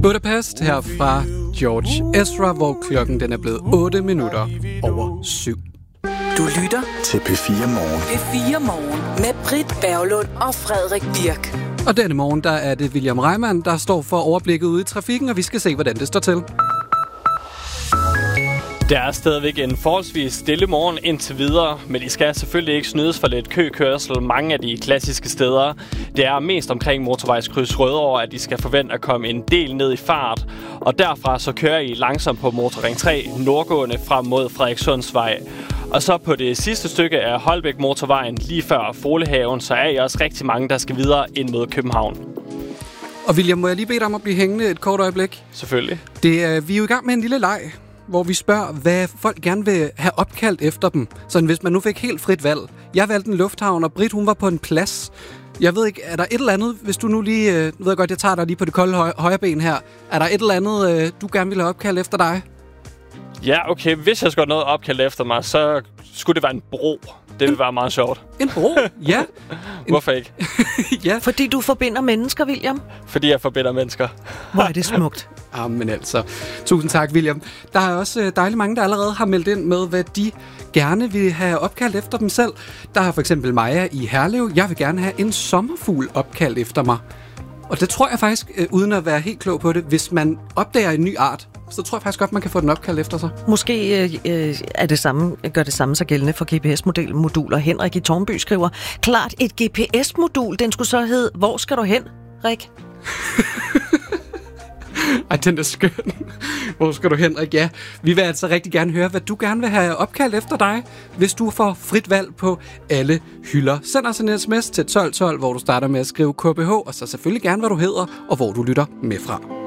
Budapest her fra George Ezra, hvor klokken den er blevet 8 minutter over 7. Du lytter til P4 Morgen. P4 Morgen med Britt Berglund og Frederik Birk. Og denne morgen, der er det William Reimann, der står for overblikket ude i trafikken, og vi skal se, hvordan det står til. Der er stadigvæk en forholdsvis stille morgen indtil videre, men de skal selvfølgelig ikke snydes for lidt køkørsel mange af de klassiske steder. Det er mest omkring motorvejskryds Rødovre, at de skal forvente at komme en del ned i fart. Og derfra så kører I langsomt på Motorring 3 nordgående frem mod Frederikssundsvej. Og så på det sidste stykke af Holbæk Motorvejen lige før Folehaven, så er I også rigtig mange, der skal videre ind mod København. Og William, må jeg lige bede dig om at blive hængende et kort øjeblik? Selvfølgelig. Vi er jo i gang med en lille leg, hvor vi spørger, hvad folk gerne vil have opkaldt efter dem. Så hvis man nu fik helt frit valg. Jeg valgte en lufthavn, og Britt, hun var på en plads. Jeg ved ikke, er der et eller andet, hvis du nu lige... ved jeg godt, jeg tager dig lige på det kolde højre ben her. Er der et eller andet, du gerne ville have opkaldt efter dig? Ja, okay. Hvis jeg skulle have noget opkaldt efter mig, så skulle det være en bro. Det ville være meget sjovt. En bro? Ja. Hvorfor ikke? Ja. Fordi du forbinder mennesker, William? Fordi jeg forbinder mennesker. Hvor er det smukt. Men altså, tusind tak, William. Der er også dejligt mange, der allerede har meldt ind med, hvad de gerne vil have opkaldt efter dem selv. Der er for eksempel Maja i Herlev. Jeg vil gerne have en sommerfugl opkaldt efter mig. Og det tror jeg faktisk, uden at være helt klog på det, hvis man opdager en ny art, så tror jeg faktisk godt, man kan få den opkaldt efter sig. Måske er det samme, gør det samme så gældende for GPS-moduler. Henrik i Tornby skriver, klart et GPS-modul, den skulle så hedde, hvor skal du hen, Rik? Ej, den er skøn. Hvor skal du hen, Rik? Ja, vi vil altså rigtig gerne høre, hvad du gerne vil have opkaldt efter dig, hvis du får frit valg på alle hylder. Send os en sms til 1212, hvor du starter med at skrive KBH, og så selvfølgelig gerne, hvad du hedder og hvor du lytter med fra.